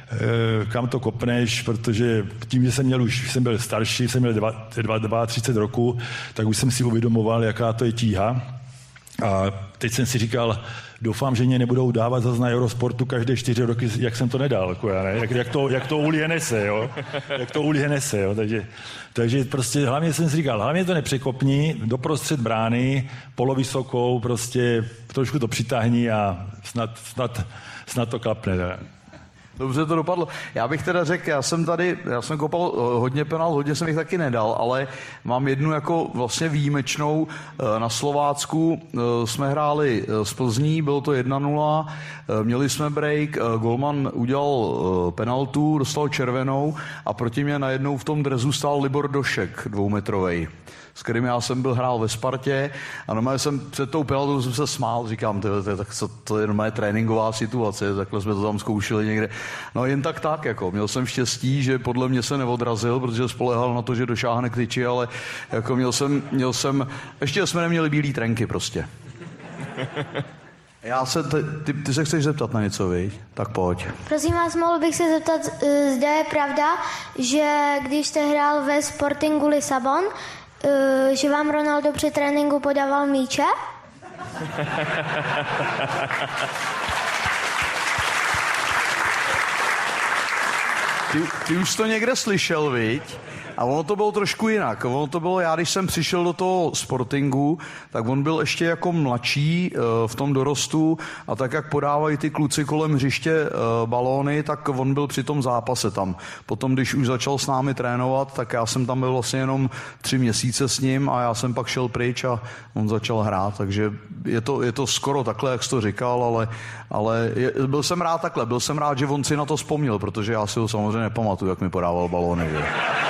kam to kopneš, protože tím, že jsem měl už, jsem byl starší, jsem měl třicet dva roku, tak už jsem si uvědomoval, jaká to je tíha. A teď jsem si říkal, doufám, že mě nebudou dávat zase na Eurosportu každé čtyři roky, jak jsem to nedal, jako já, ne? Jak, jak, to, jak to Uli Henese, jo? Jak to Uli Henese, jo? Takže, takže prostě hlavně jsem si říkal, hlavně to nepřekopni, doprostřed brány, polovysokou, prostě trošku to přitáhni a snad, snad, snad to klapne. Ne? Dobře to dopadlo. Já bych teda řekl, já jsem tady, já jsem kopal hodně penál, hodně jsem jich taky nedal, ale mám jednu jako vlastně výjimečnou. Na Slovácku jsme hráli s Plzní, bylo to jedna nula, měli jsme break, golman udělal penaltu, dostal červenou a proti mě najednou v tom drezu stál Libor Došek, dvoumetrovej, s kterým já jsem byl hrál ve Spartě a normálně jsem před tou penaltou jsem se smál, říkám, to, to, to, to je normálně tréninková situace, takhle jsme to tam zkoušeli někde. No jen tak tak, jako, měl jsem štěstí, že podle mě se neodrazil, protože spolehal na to, že došáhne k tyči, ale jako měl jsem, měl jsem, ještě jsme neměli bílý trenky prostě. Já se, ty, ty, ty se chceš zeptat na něco, viď? Tak pojď. Prosím vás, mohl bych se zeptat, zda je pravda, že když jste hrál ve Sportingu Lisabon, že vám Ronaldo při tréninku podával míče? Ty, ty už to někde slyšel, viď? A ono to bylo trošku jinak. Ono to bylo, já když jsem přišel do toho Sportingu, tak on byl ještě jako mladší v tom dorostu a tak, jak podávají ty kluci kolem hřiště balóny, tak on byl při tom zápase tam. Potom, když už začal s námi trénovat, tak já jsem tam byl vlastně jenom tři měsíce s ním a já jsem pak šel pryč a on začal hrát. Takže je to, je to skoro takhle, jak jsi to říkal, ale, ale je, byl jsem rád takhle. Byl jsem rád, že on si na to vzpomněl, protože já si ho samozřejmě nepamatuju, jak mi podával balóny. Že?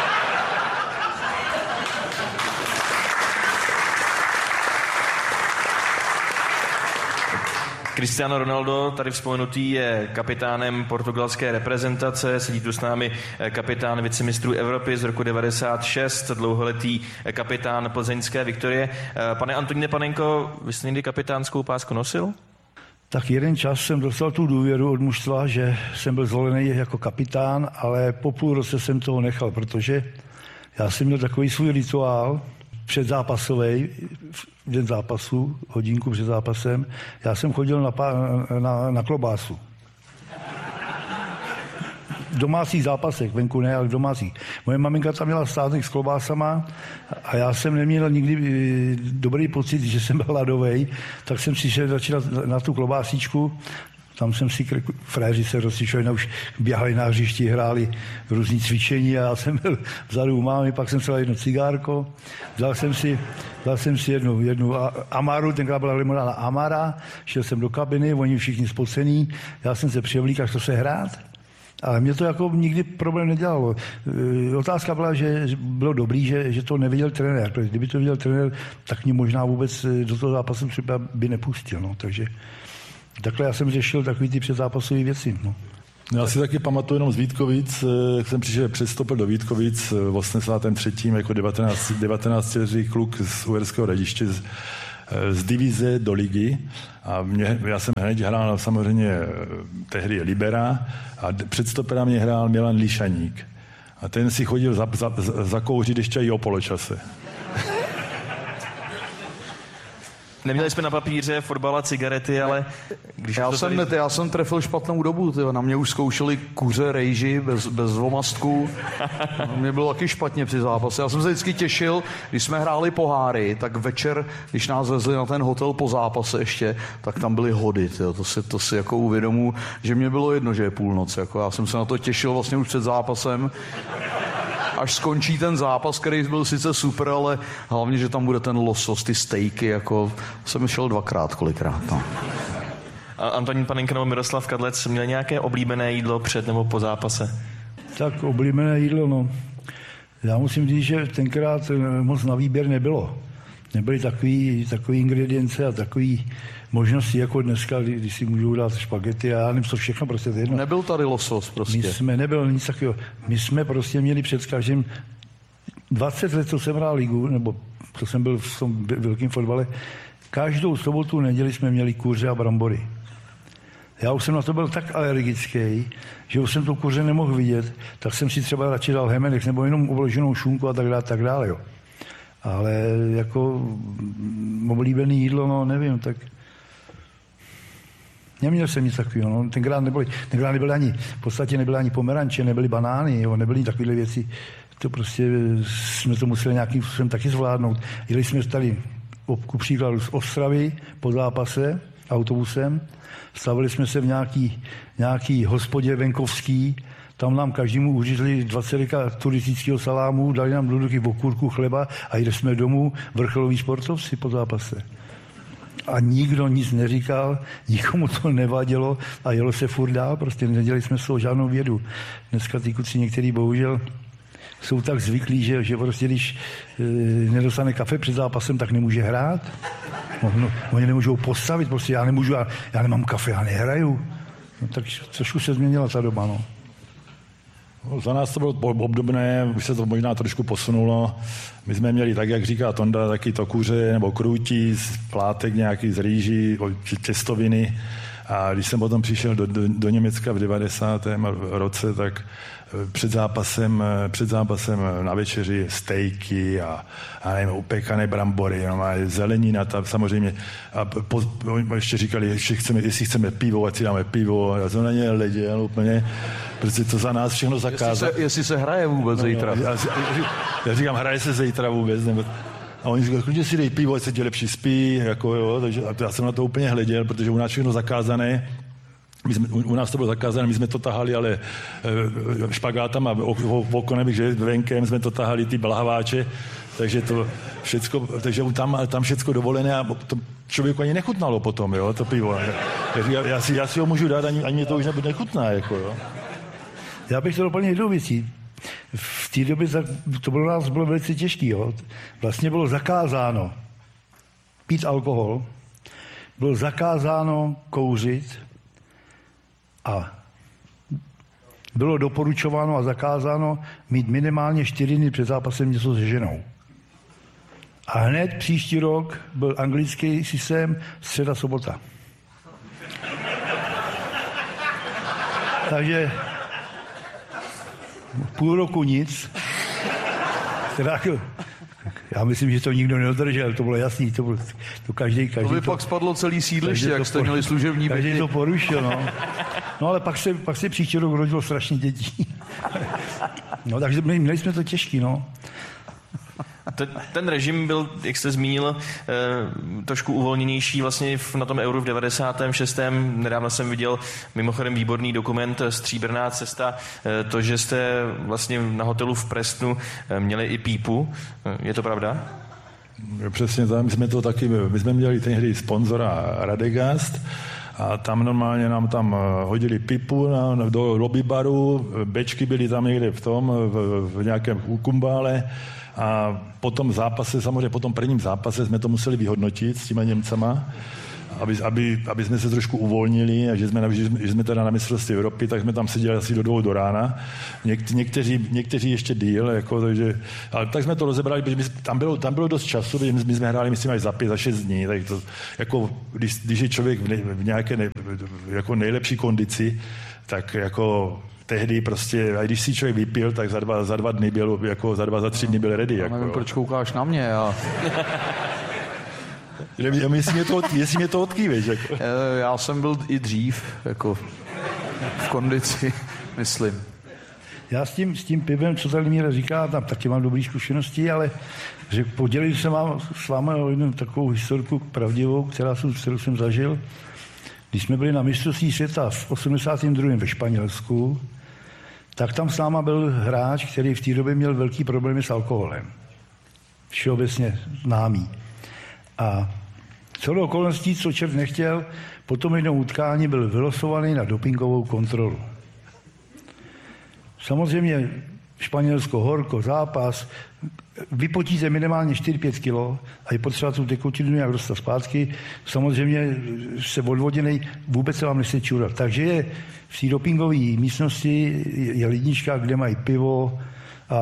Cristiano Ronaldo, tady vzpomenutý, je kapitánem portugalské reprezentace, sedí tu s námi kapitán vicemistrů Evropy z roku devadesát šest, dlouholetý kapitán plzeňské Viktorie. Pane Antoníne Panenko, vy jste někdy kapitánskou pásku nosil? Tak jeden čas jsem dostal tu důvěru od mužstva, že jsem byl zvolený jako kapitán, ale po půl roce jsem toho nechal, protože já jsem měl takový svůj rituál předzápasový, v den zápasu, hodinku před zápasem, já jsem chodil na, na, na klobásu. v domácích zápasech, venku ne, ale v domácích. Moje maminka tam měla státek s klobásama a já jsem neměl nikdy dobrý pocit, že jsem byl hladovej, tak jsem si šel začínat na tu klobásíčku. Tam jsem si, fréři se rozcvičovali, už běhali na hřišti, hráli různý cvičení a já jsem byl vzadu u mámy, pak jsem si dal jedno cigárko, vzal jsem si, vzal jsem si jednu, jednu Amaru, tenkrát byla limonáda Amara, šel jsem do kabiny, oni všichni spocený, já jsem se převlík a šel se hrát. Ale mě to jako nikdy problém nedělalo. Otázka byla, že bylo dobrý, že, že to neviděl trenér, protože kdyby to viděl trenér, tak mě možná vůbec do toho zápasu třeba by nepustil, no, takže takhle já jsem řešil takový ty předzápasové věci. No. Já si taky pamatuju jenom z Vítkovic, jak jsem přišel, předstoupil do Vítkovic v osmdesátém třetím jako devatenáctiletý kluk z Uherského Hradiště z, z divize do ligy. A mě, já jsem hned hrál samozřejmě tehdy libera a před stopera mě hrál Milan Lišaník. A ten si chodil za, za, za, zakouřit ještě i o poločase. Neměli jsme na papíře fotbal a cigarety, ale když já, jsem, tady... já jsem trefil špatnou dobu, tyjo. Na mě už zkoušeli kuře rejži bez, bez dvomastku. Mě bylo taky špatně při zápase. Já jsem se vždycky těšil, když jsme hráli poháry, tak večer, když nás vezli na ten hotel po zápase ještě, tak tam byly hody. Tyjo. To si, to si jako uvědomuji, že mě bylo jedno, že je půlnoc. Jako já jsem se na to těšil vlastně už před zápasem. Až skončí ten zápas, který byl sice super, ale hlavně, že tam bude ten losos, ty stejky, jako jsem šel dvakrát, kolikrát. No. A Antonín Panenka nebo Miroslav Kadlec měl nějaké oblíbené jídlo před nebo po zápase? Tak oblíbené jídlo, no. Já musím říct, že tenkrát moc na výběr nebylo. Nebyly takový, takový ingredience a takový možnosti jako dneska, kdy, kdy si můžou dát špagety a já nevím, co všechno, prostě jedno. Nebyl tady losos prostě. My jsme, nebyl nic takového. My jsme prostě měli před každým dvacet let, co jsem hrál ligu, nebo co jsem byl v tom velkém fotbale, každou sobotu, neděli jsme měli kuře a brambory. Já už jsem na to byl tak alergický, že už jsem to kuře nemohl vidět, tak jsem si třeba radši dal hemenek nebo jenom obloženou šunku a tak dále, tak dále, jo. Ale jako oblíbený jídlo, no nevím, tak neměl jsem nic takového, no. Tenkrát nebyly, tenkrát nebyly ani, v podstatě nebyly ani pomeranče, nebyly banány, jo, nebyly takovéhle věci. To prostě jsme to museli nějakým způsobem taky zvládnout. Jeli jsme tady, ku příkladu, z Ostravy po zápase autobusem, stavili jsme se v nějaký, nějaký hospodě venkovský, tam nám každému uřízli dvacet deka turistického salámu, dali nám do ruky okurku chleba a jeli jsme domů vrcholoví sportovci po zápase. A nikdo nic neříkal, nikomu to nevadilo a jelo se furt dál, prostě nedělali jsme z toho žádnou vědu. Dneska ty kluci některý bohužel jsou tak zvyklí, že, že prostě když e, nedostane kafe před zápasem, tak nemůže hrát. No, no, oni nemůžou postavit, prostě já nemůžu, já, já nemám kafe, já nehraju. No, tak trošku se změnila ta doba, no. Za nás to bylo obdobné, už se to možná trošku posunulo. My jsme měli, tak jak říká Tonda, taky to kuře nebo krůtí, plátek nějaký z rýží, těstoviny. A když jsem potom přišel do, do, do Německa v devadesátém roce, tak před zápasem, před zápasem na večeři stejky a, a nevím, upékané brambory, no, a zelenina tam samozřejmě. A po, ještě říkali, ještě chceme, jestli chceme pivo, ať si dáme pivo. Já jsem na ně leděl úplně, protože to za nás všechno zakázal. Jestli se, jestli se hraje vůbec no, zítra. No, já, já říkám, hraje se zítra vůbec. Nebo, a oni říkali, klidně si dej pivo, ať se ti lepší spí, jako jo, takže já jsem na to úplně hleděl, protože u nás všechno zakázané. My jsme, u nás to bylo zakázané, my jsme to tahali, ale e, špagátama okonem, že venkem jsme to tahali ty blahváče, takže to všecko, takže tam, tam všecko dovolené a to člověku ani nechutnalo potom, jo, to pivo. Já, já, si, já si ho můžu dát, ani, ani mě to už nechutná, jako jo. Já bych to doplnil jednou věcí. V té době to bylo nás bylo velice těžké, jo. Vlastně bylo zakázáno pít alkohol, bylo zakázáno kouřit, a bylo doporučováno a zakázáno mít minimálně čtyři dny před zápasem něco se ženou. A hned příští rok byl anglický systém středa, sobota. Takže půl roku nic. Teda, já myslím, že to nikdo nedodržel, to bylo jasný, to, bylo, to každý, každý to by to, pak spadlo celý sídliště, jak jste měli služební byty. Každý to porušil, no. No ale pak se, pak se příští rok rodilo strašně dětí. No takže my, měli jsme to těžký, no. Ten, ten režim byl, jak jste zmínil, eh, trošku uvolněnější vlastně v, na tom Euru v devadesátém šestém Nedávno jsem viděl mimochodem výborný dokument Stříbrná cesta, eh, to, že jste vlastně na hotelu v Prestonu eh, měli i pípu. Eh, je to pravda? Přesně tak, my jsme to taky, my jsme měli tehdy sponzora Radegast a tam normálně nám tam hodili pipu na, do lobby baru, bečky byly tam někde v tom, v, v nějakém kumbále a po tom zápase, samozřejmě po tom prvním zápase jsme to museli vyhodnotit s těma Němcama, aby, aby, aby jsme se trošku uvolnili a že jsme, že, že jsme teda na mistrovství Evropy, tak jsme tam seděli asi do dvou do rána. Něk, někteří, někteří ještě díl, jako, takže, ale tak jsme to rozebrali, protože my, tam, bylo, tam bylo dost času, protože my, my jsme hráli, myslím, až za pět, za šest dní, tak to, jako, když, když je člověk v, ne, v nějaké ne, jako nejlepší kondici, tak jako tehdy prostě, a když si člověk vypil, tak za dva, za dva dny byl, jako za dva, za tři dny byl ready. Já jako, nevím, proč koukáš na mě, já... Jestli mě to, jestli mě to odkýveš, jako. Já jsem byl i dřív, jako v kondici, myslím. Já s tím, s tím pivem, co tady Míra říká, tam taky mám dobré zkušenosti, ale že podělím se vám s vámi o jednu takovou historku pravdivou, která jsem, kterou jsem zažil. Když jsme byli na mistrovství světa v osmdesátém druhém ve Španělsku, tak tam s náma byl hráč, který v té době měl velký problémy s alkoholem. Všeobecně známý. A celou okolností, co čert nechtěl, po tom jednom utkání byl vylosovaný na dopingovou kontrolu. Samozřejmě Španělsko, horko, zápas, vypotíte minimálně čtyři pět kilo a je potřeba tu tekutinu nějak dostat zpátky. Samozřejmě se odvoděnej vůbec se vám nechce čurat. Takže je v té dopingové místnosti je lednička, kde mají pivo a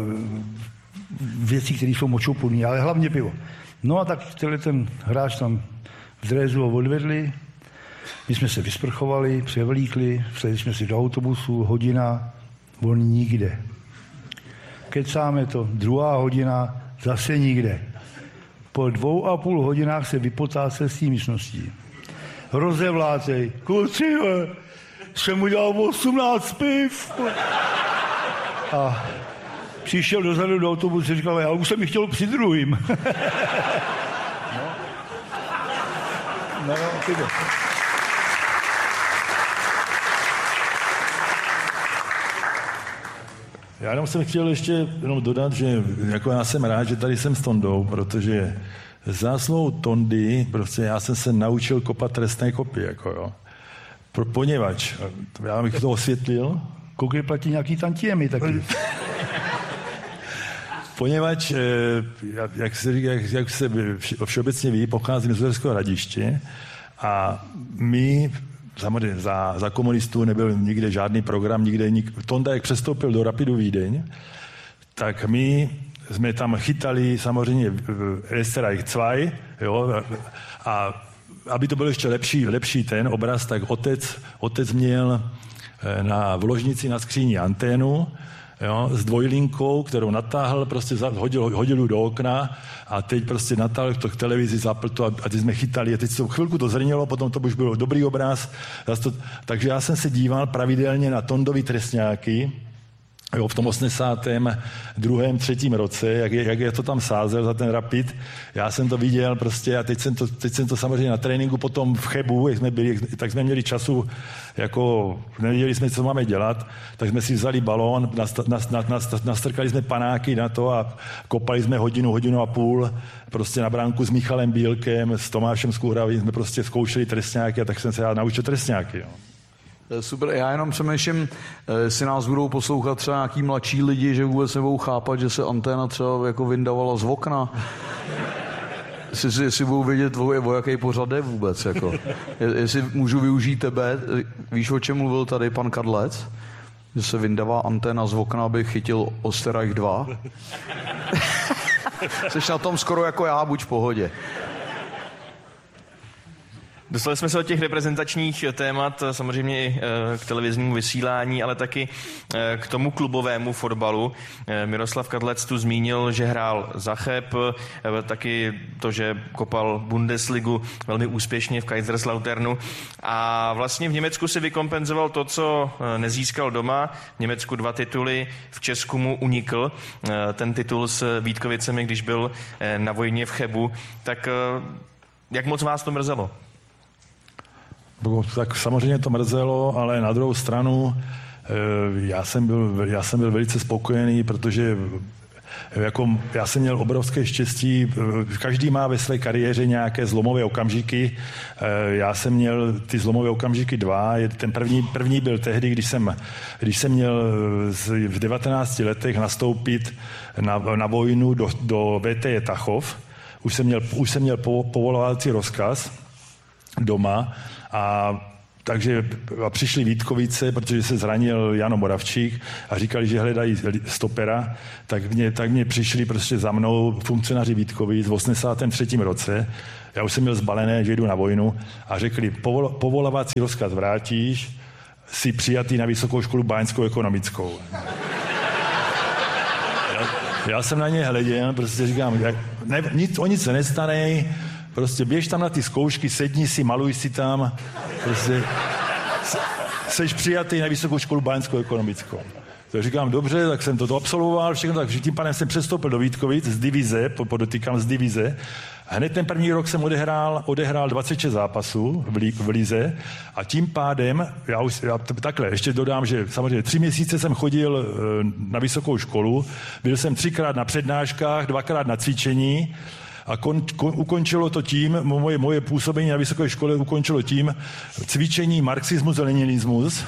věci, které jsou močoplný, ale hlavně pivo. No a tak tenhle ten hráč tam v drézu ho odvedli, my jsme se vysprchovali, převlíkli, vsedli jsme si do autobusu, hodina, on nikde. Kecáme to, druhá hodina, zase nikde. Po dvou a půl hodinách se vypotácel z té místností. Rozevlátej, kluci, jsem udělal osmnáct piv. A přišel dozadu do autobusu a říkal, já už jsem ji chtěl při druhým. no. No, no, Já jenom jsem chtěl ještě jenom dodat, že jako já jsem rád, že tady jsem s Tondou, protože zásluhou Tondy, prostě já jsem se naučil kopat trestné kopy, jako jo. Pro, poněvadž, já bych to osvětlil. Koukej, platí nějaký tantiemy taky. Poněvadž, jak se, jak, jak se všeobecně ví, pocházím z Uherského Hradiště a my, samozřejmě za, za komunistů nebyl nikde žádný program, nikde nik, Tonda, jak přestoupil do Rapidu Vídeň, tak my jsme tam chytali samozřejmě Österreich dva, jo, a aby to byl ještě lepší, lepší ten obraz, tak otec, otec měl na v ložnici na skříni anténu, jo, s dvojlinkou, kterou natáhl, prostě hodil, hodil do okna a teď prostě natáhl to k televizi, zapl to a, a teď jsme chytali a teď to chvilku to zrnilo, potom to už byl dobrý obraz. To, takže já jsem se díval pravidelně na Tondový trestňáky, jo, v tom osmdesátém druhém, třetím roce, jak je, jak je to tam sázel za ten Rapid. Já jsem to viděl prostě a teď jsem to, teď jsem to samozřejmě na tréninku potom v Chebu, jak jsme byli, tak jsme měli času, jako nevěděli jsme, co máme dělat, tak jsme si vzali balón, nastrkali jsme panáky na to a kopali jsme hodinu, hodinu a půl prostě na bránku s Michalem Bílkem, s Tomášem Skuhravým, jsme prostě zkoušeli trestňáky a tak jsem se já naučil trestňáky. Jo. Super, já jenom přemýšlím, jestli nás budou poslouchat třeba nějaký mladší lidi, že vůbec nebudou chápat, že se anténa třeba jako vyndavala z okna. Jestli, jestli budou vědět, o, o jaký pořad je vůbec. Jako. Jestli můžu využít tebe, víš, o čem mluvil tady pan Kadlec? Že se vyndává anténa z okna, aby chytil Österreich dva. Jsi na tom skoro jako já, buď v pohodě. Dostali jsme se od těch reprezentačních témat samozřejmě i k televiznímu vysílání, ale taky k tomu klubovému fotbalu. Miroslav Kadlec tu zmínil, že hrál za Cheb, taky to, že kopal Bundesligu velmi úspěšně v Kaiserslauternu a vlastně v Německu si vykompenzoval to, co nezískal doma. V Německu dva tituly, v Česku mu unikl ten titul s Vítkovicemi, když byl na vojně v Chebu. Tak jak moc vás to mrzelo? Tak samozřejmě to mrzelo, ale na druhou stranu já jsem byl, já jsem byl velice spokojený, protože jako já jsem měl obrovské štěstí, každý má ve své kariéře nějaké zlomové okamžiky, já jsem měl ty zlomové okamžiky dva, ten první, první byl tehdy, když jsem, když jsem měl v devatenácti letech nastoupit na, na vojnu do, do V T Tachov, už jsem měl, už jsem měl povolovací rozkaz doma a takže a přišli Vítkovice, protože se zranil Jano Moravčík a říkali, že hledají stopera, tak mě, tak mě přišli prostě za mnou funkcionáři Vítkovic v osmdesátém třetím roce. Já už jsem měl zbalené, že jdu na vojnu a řekli, povol, povolavací rozkaz vrátíš, jsi přijatý na Vysokou školu báňskou ekonomickou. Já, já jsem na ně hleděl, prostě říkám, jak, ne, nic, o nic se nestane, prostě běž tam na ty zkoušky, sedni si, maluj si tam, prostě seš přijatý na Vysokou školu báňskou ekonomickou. Tak říkám, dobře, tak jsem to absolvoval, všechno, takže tím pádem jsem přestoupil do Vítkovic z divize, podotýkám z divize. Hned ten první rok jsem odehrál, odehrál dvacet šest zápasů v, lí, v lize a tím pádem, já už já takhle, ještě dodám, že samozřejmě tři měsíce jsem chodil na vysokou školu, byl jsem třikrát na přednáškách, dvakrát na cvičení, a kon, kon, ukončilo to tím, moje, moje působení na vysoké škole ukončilo tím cvičení marxismus a leninismus.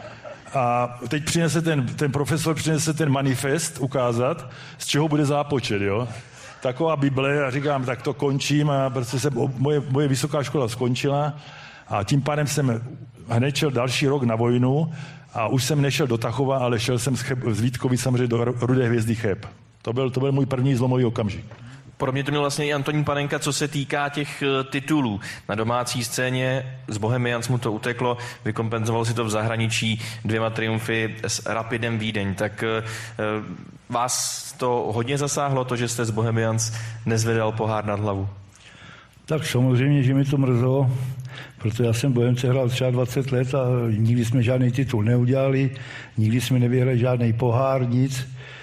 A teď přinese ten, ten profesor přinese ten manifest ukázat, z čeho bude zápočet, jo. Taková Bible a říkám, tak to končím a prostě se moje, moje vysoká škola skončila a tím pádem jsem hned šel další rok na vojnu a už jsem nešel do Tachova, ale šel jsem z, Cheb, z Vítkovic samozřejmě do Rudé hvězdy Cheb. To byl, to byl můj první zlomový okamžik. Podobně to měl vlastně i Antonín Panenka, co se týká těch titulů. Na domácí scéně z Bohemians mu to uteklo, vykompenzoval si to v zahraničí dvěma triumfy s Rapidem Vídeň. Tak vás to hodně zasáhlo, to, že jste z Bohemians nezvedal pohár nad hlavu? Tak samozřejmě, že mi to mrzelo, protože já jsem Bohemce hrál třeba dvacet let a nikdy jsme žádný titul neudělali, nikdy jsme nevyhrali žádný pohár, nic.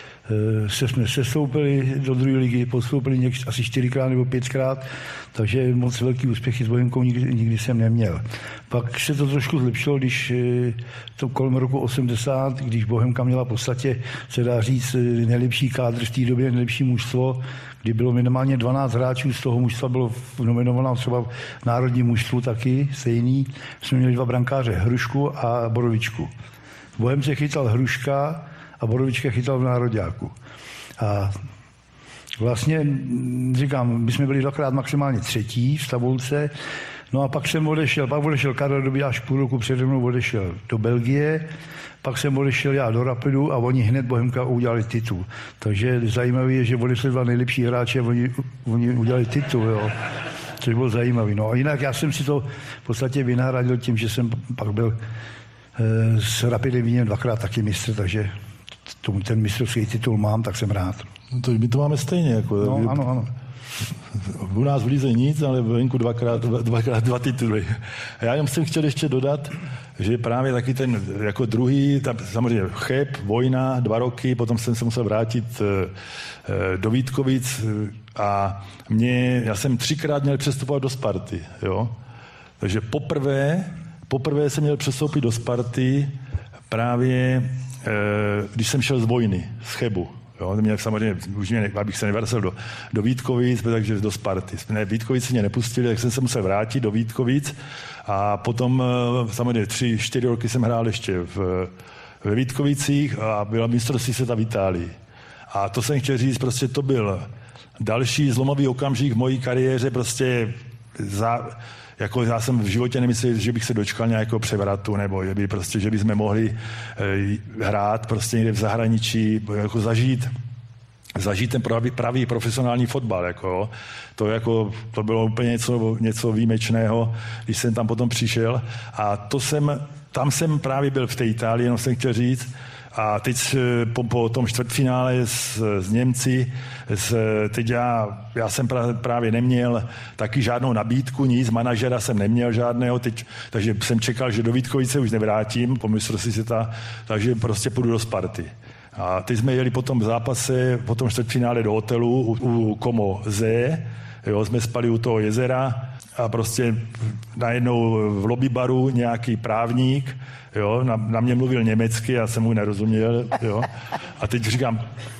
Se jsme sestoupili do druhé ligy, postoupili něk, asi čtyřikrát nebo pětkrát, takže moc velký úspěchy s Bohemkou nikdy, nikdy jsem neměl. Pak se to trošku zlepšilo, když to kolem roku osmdesát, když Bohemka měla v podstatě, se dá říct, nejlepší kádr v té době, nejlepší mužstvo, kdy bylo minimálně dvanáct hráčů, z toho mužstva bylo nominovaná třeba v národním mužstvu taky, stejný. Jsme měli dva brankáře, Hrušku a Borovičku. V Bohemce chytal Hruška a Borovička chytal v nároďáku. A vlastně, říkám, my jsme byli dvakrát maximálně třetí v tabulce, no a pak jsem odešel, pak odešel Karel Doby, až půl roku přede mnou odešel do Belgie, pak jsem odešel já do Rapidu a oni hned Bohemka udělali titul. Takže zajímavé je, že odešli dva nejlepší hráči a oni, oni udělali titul, jo. Což bylo zajímavé. No a jinak já jsem si to v podstatě vynahradil tím, že jsem pak byl e, s Rapidem Vídeň dvakrát taky mistr, takže tomu ten mistrovský titul mám, tak jsem rád. No to my to máme stejně. Jako, no, ano, ano. U nás v lize nic, ale venku dvakrát, dvakrát dva tituly. A já jenom jsem chtěl ještě dodat, že právě taky ten jako druhý, tam, samozřejmě Cheb, vojna, dva roky, potom jsem se musel vrátit e, do Vítkovic a mě, já jsem třikrát měl přestupovat do Sparty, jo. Takže poprvé, poprvé jsem měl přestoupit do Sparty právě když jsem šel z vojny, z Chebu. Jo, mě samozřejmě, už mě, abych se nevracel do, do Vítkovic, takže do Sparty. Ne, Vítkovic mě nepustili, tak jsem se musel vrátit do Vítkovic a potom samozřejmě tři, čtyři roky jsem hrál ještě v, ve Vítkovicích a byla mistrovství světa v Itálii. A to jsem chtěl říct, prostě to byl další zlomový okamžik v mojí kariéře, prostě za... Jako já jsem v životě nemyslel, že bych se dočkal nějakého převratu, nebo že by prostě, že bychom mohli e, hrát prostě někde v zahraničí, jako zažít zažít ten pravý, pravý profesionální fotbal. Jako, to, jako, to bylo úplně něco, něco výjimečného, když jsem tam potom přišel. A to jsem, tam jsem právě byl v té Itálii, jenom jsem chtěl říct. A teď po, po tom čtvrtfinále s, s Němci, s, teď já, já jsem právě neměl taky žádnou nabídku, nic, manažera jsem neměl žádného, teď, takže jsem čekal, že do Vítkovice už nevrátím, po mistrovství světa, takže prostě půjdu do Sparty. A teď jsme jeli po tom zápase, po tom čtvrtfinále do hotelu u, u Como Ze, jo, jsme spali u toho jezera a prostě najednou v lobbybaru nějaký právník, jo, na, na mě mluvil německy, já jsem mu nerozuměl, jo. A teď říkám,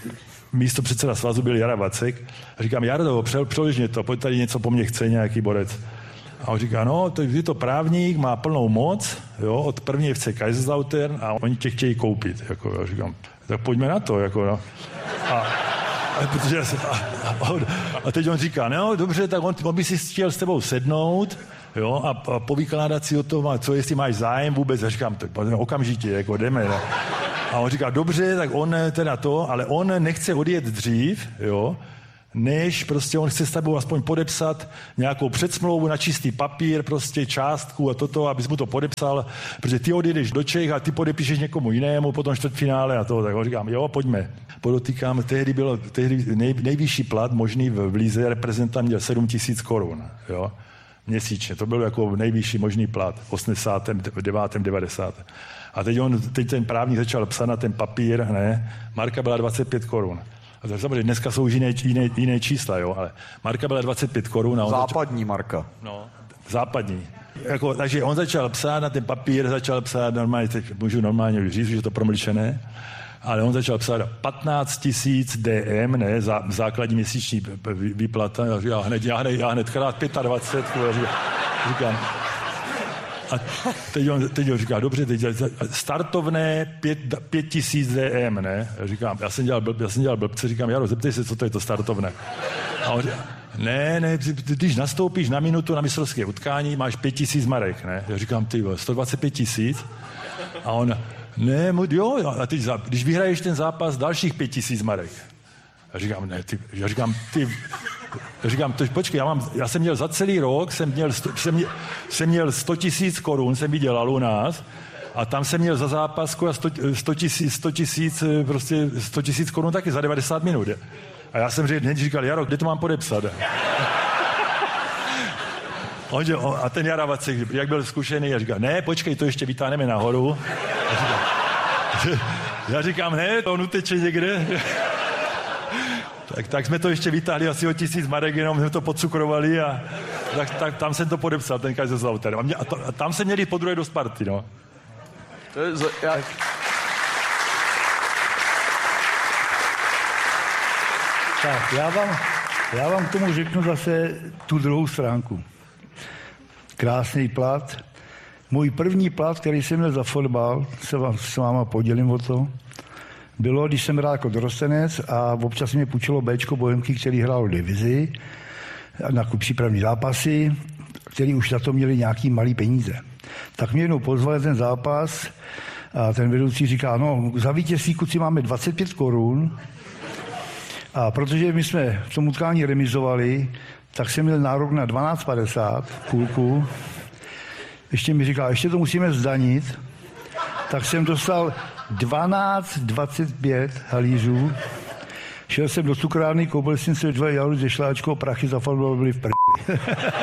místo předseda svazu byl Jara Vacek, a říkám, Jardo, přelož mě to, pojď tady něco po mně chce nějaký borec. A on říká, no, to je to právník, má plnou moc, jo, od první F C Kaiserslautern a oni tě chtějí koupit, jako, já říkám, tak pojďme na to, jako, no. A, a, protože, a, a, a teď on říká, no, dobře, tak on, on by si chtěl s tebou sednout, jo, a, a povykládat si o tom, co jestli máš zájem vůbec, a říkám, tak okamžitě, jako jdeme, no. A on říká, dobře, tak on teda to, ale on nechce odjet dřív, jo, než prostě on chce s tebou aspoň podepsat nějakou předsmlouvu na čistý papír, prostě částku a toto, abys mu to podepsal, protože ty odjedeš do Čech a ty podepíšeš někomu jinému, potom čtvrtfinále a to, tak ho říkám, jo, pojďme. Podotýkám, tehdy bylo tehdy nej, nejvyšší plat možný v, v lize, reprezentant měl sedm tisíc korun, jo, měsíčně, to byl jako nejvyšší možný plat, v osmdesátém devátém devadesátém A teď, on, teď ten právník začal psat na ten papír, ne, marka byla dvacet pět korun. A samozřejmě dneska jsou už jiné, jiné, jiné čísla, jo, ale marka byla dvacet pět korun. Západní začal, marka. No, západní. Jako, takže on začal psát na ten papír, začal psát normálně, teď můžu normálně říct, že to promlčené, ale on začal psát patnáct tisíc D M, ne, zá, základní měsíční výplata. Já říkám, hned, já hned, já hned krát dvacet pět, říkám, a teď on, teď on říká, dobře, teď startovné pět tisíc D M, ne? Já říkám, já jsem dělal, blb, já jsem dělal blbce, říkám, Jaro, zeptej se, co to je to startovné. A on říká, ne, ne, když nastoupíš na minutu na mistrovské utkání, máš pět tisíc marek, ne? Já říkám, ty sto dvacet pět tisíc. A on, ne, jo, a teď, když vyhraješ ten zápas, dalších pět tisíc marek. Já říkám, ne, ty, já říkám, ty, já říkám, to, počkej, já, mám, já jsem měl za celý rok, jsem měl, jsem, měl, jsem měl sto tisíc korun, jsem vydělal u nás, a tam jsem měl za zápasku a sto tisíc, prostě sto tisíc korun taky za devadesát minut. A já jsem hned říkal, Jaro, kde to mám podepsat? A ten Jara Vacek, jak byl zkušený, já říkal, ne, počkej, to ještě vytáhneme nahoru. Já říkám, já říkám ne, to on uteče někde. Tak, tak jsme to ještě vytáhli asi o tisíc marek, jenom jsme to podcukrovali a tak, tak, tam jsem to podepsal, ten Kaiserslautern. A, mě, a, to, a tam se měli po druhé do Sparty, no. To je, já... tak... tak, já vám, já vám k tomu řeknu zase tu druhou stránku. Krásný plat. Můj první plat, který jsem měl za fotbal, se vám, s váma podělím o to, bylo, když jsem hrál jako dorostenec a občas mě půjčilo Bčko Bohemky, který hrál v divizi na přípravní zápasy, který už za to měli nějaký malý peníze. Tak mě jednou pozvali ten zápas a ten vedoucí říká, no za vítězství kluci máme dvacet pět korun a protože my jsme v tom utkání remizovali, tak jsem měl nárok na dvanáct padesát půlku. Ještě mi říká, ještě to musíme zdanit, tak jsem dostal dvanáct dvacet pět halířů. Šel jsem do cukrárny, koupil jsem si dva jahody ze šláčkou, prachy za fotbal byly v prdeli.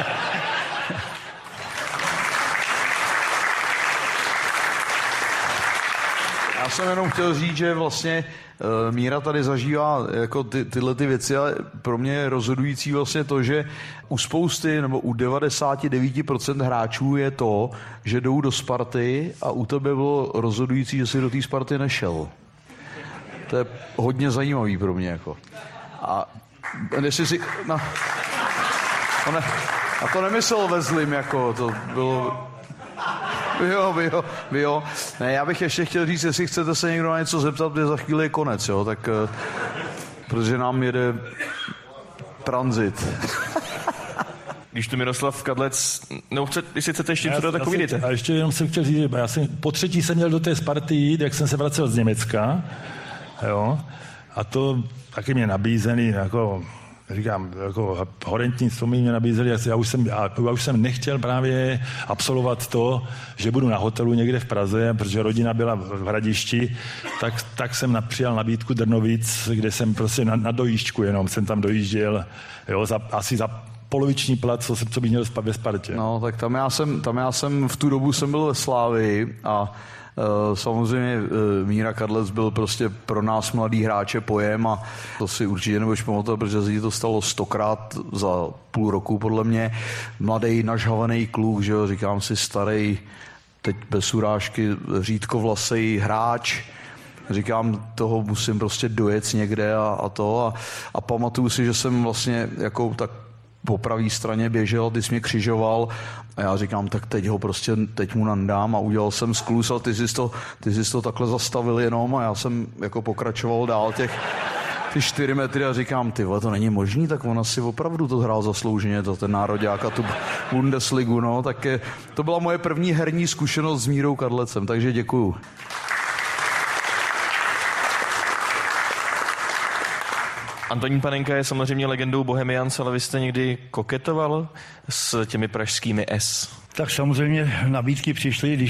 Já jsem jenom chtěl říct, že vlastně uh, Míra tady zažívá jako ty, tyhle ty věci, ale pro mě je rozhodující vlastně to, že u spousty nebo u devadesát devět procent hráčů je to, že jdou do Sparty a u tebe bylo rozhodující, že jsi do té Sparty nešel. To je hodně zajímavý pro mě. Jako. A jestli si... No, to ne, a to nemyslel ve zlým, jako to bylo... Jo, jo, jo. Ne, já bych ještě chtěl říct, jestli chcete se někdo na něco zeptat, protože za chvíli je konec, jo, tak... Protože nám jede tranzit. Když tu Miroslav Kadlec, no chce, jestli chcete ještě něco, tak povídejte. A ještě jenom jsem chtěl říct, já jsem, po třetí jsem měl do té Sparty jít, jak jsem se vracel z Německa, jo, a to taky mě nabízeli, jako říkám, jako horentní sumy mě nabízeli, já už, jsem, já už jsem nechtěl právě absolvovat to, že budu na hotelu někde v Praze, protože rodina byla v Hradišti, tak, tak jsem přijal nabídku Drnovic, kde jsem prostě na, na dojížďku jenom, jsem tam dojížděl, jo, za, asi za poloviční plat, co, co bych měl ve Spartě. No, tak tam já jsem, tam já jsem v tu dobu jsem byl ve Slávii a Uh, samozřejmě uh, Míra Kadlec byl prostě pro nás mladý hráče pojem a to si určitě nebudeš pamatovat, protože se jí to stalo stokrát za půl roku podle mě. Mladý nažhavený kluk, že jo, říkám si starý, teď bez urážky, řídkovlasej hráč. Říkám, toho musím prostě dojet někde a, a to a, a pamatuju si, že jsem vlastně jako tak po pravé straně běžel, ty jsi mě křižoval a já říkám, tak teď ho prostě, teď mu nandám a udělal jsem skluz a ty jsi to, ty jsi to takhle zastavil jenom a já jsem jako pokračoval dál těch ty čtyři metry a říkám, ty vole, to není možný, tak on asi opravdu to hrál zaslouženě, to ten nároďák a tu Bundesligu, no, tak je, to byla moje první herní zkušenost s Mírou Kadlecem, takže děkuju. Antonín Panenka je samozřejmě legendou Bohemians, ale vy jste někdy koketoval s těmi pražskými S? Tak samozřejmě nabídky přišly, když